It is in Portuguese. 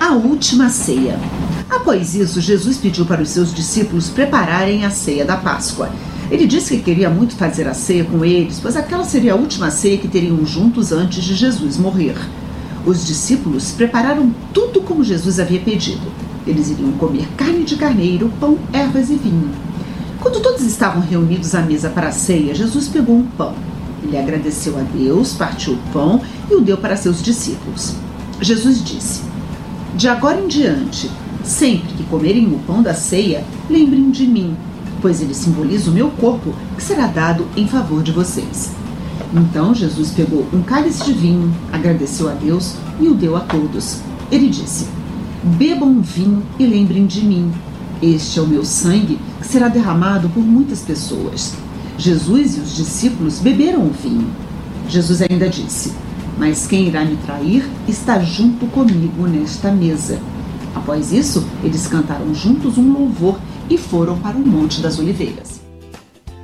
A última ceia. Após isso, Jesus pediu para os seus discípulos prepararem a ceia da Páscoa. Ele disse que queria muito fazer a ceia com eles, pois aquela seria a última ceia que teriam juntos antes de Jesus morrer. Os discípulos prepararam tudo como Jesus havia pedido. Eles iriam comer carne de carneiro, pão, ervas e vinho. Quando todos estavam reunidos à mesa para a ceia, Jesus pegou um pão. Ele agradeceu a Deus, partiu o pão e o deu para seus discípulos. Jesus disse: de agora em diante, sempre que comerem o pão da ceia, lembrem de mim, pois ele simboliza o meu corpo, que será dado em favor de vocês. Então Jesus pegou um cálice de vinho, agradeceu a Deus e o deu a todos. Ele disse: bebam vinho e lembrem de mim. Este é o meu sangue, que será derramado por muitas pessoas. Jesus e os discípulos beberam o vinho. Jesus ainda disse: mas quem irá me trair está junto comigo nesta mesa. Após isso, eles cantaram juntos um louvor e foram para o Monte das Oliveiras.